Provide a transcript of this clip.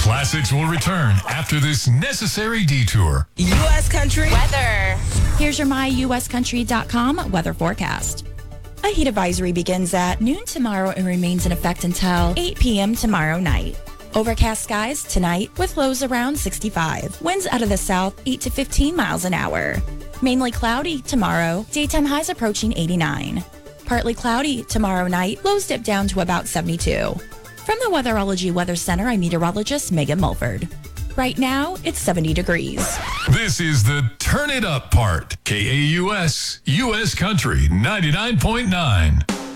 Classics will return after this necessary detour. U.S. Country weather. Here's your myuscountry.com weather forecast. A heat advisory begins at noon tomorrow and remains in effect until 8 p.m. tomorrow night. Overcast skies tonight with lows around 65. Winds out of the south 8 to 15 miles an hour. Mainly cloudy tomorrow. Daytime highs approaching 89. Partly cloudy tomorrow night. Lows dip down to about 72. From the Weatherology Weather Center, I'm meteorologist Megan Mulford. Right now, it's 70 degrees. This is the Turn It Up part. KAUS, U.S. Country 99.9.